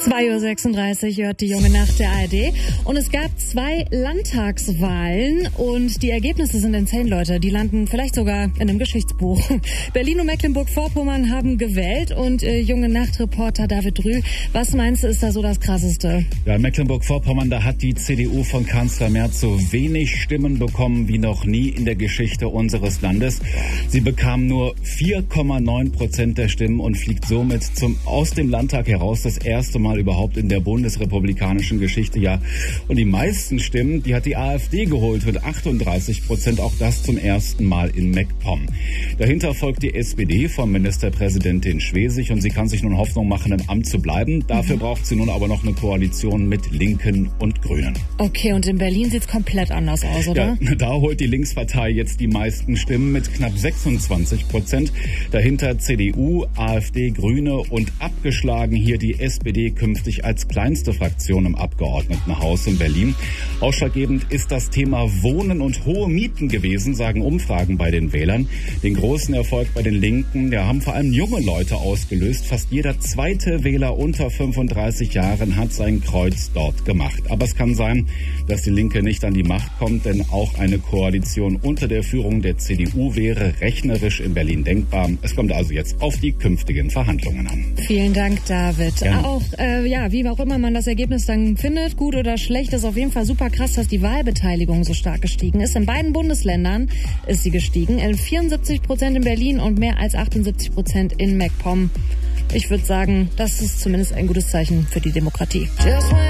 2:36 Uhr hört die junge Nacht der ARD. Und es gab 2 Landtagswahlen und die Ergebnisse sind insane, Leute. Die landen vielleicht sogar in einem Geschichtsbuch. Berlin und Mecklenburg-Vorpommern haben gewählt und junge Nachtreporter David Rühl, was meinst du, ist da so das Krasseste? Ja, in Mecklenburg-Vorpommern, da hat die CDU von Kanzler Merz so wenig Stimmen bekommen wie noch nie in der Geschichte unseres Landes. Sie bekam nur 4,9% der Stimmen und fliegt somit aus dem Landtag heraus das erste Mal überhaupt in der bundesrepublikanischen Geschichte, ja. Und die meisten Stimmen, die hat die AfD geholt mit 38%, auch das zum ersten Mal in MacPom. Dahinter folgt die SPD von Ministerpräsidentin Schwesig und sie kann sich nun Hoffnung machen, im Amt zu bleiben. Dafür braucht sie nun aber noch eine Koalition mit Linken und Grünen. Okay, und in Berlin sieht's komplett anders aus, oder? Ja, da holt die Linkspartei jetzt die meisten Stimmen mit knapp 26%. Dahinter CDU, AfD, Grüne und abgeschlagen hier die SPD künftig als kleinste Fraktion im Abgeordnetenhaus in Berlin. Ausschlaggebend ist das Thema Wohnen und hohe Mieten gewesen, sagen Umfragen bei den Wählern. Den großen Erfolg bei den Linken, haben vor allem junge Leute ausgelöst. Fast jeder zweite Wähler unter 35 Jahren hat sein Kreuz dort gemacht. Aber es kann sein, dass die Linke nicht an die Macht kommt, denn auch eine Koalition unter der Führung der CDU wäre rechnerisch in Berlin denkbar. Es kommt also jetzt auf die künftigen Verhandlungen an. Vielen Dank, David. Gerne. Auch, wie auch immer man das Ergebnis dann findet, gut oder schlecht, ist auf jeden Fall super krass, dass die Wahlbeteiligung so stark gestiegen ist. In beiden Bundesländern ist sie gestiegen. 74% in Berlin und mehr als 78% in MacPom. Ich würde sagen, das ist zumindest ein gutes Zeichen für die Demokratie.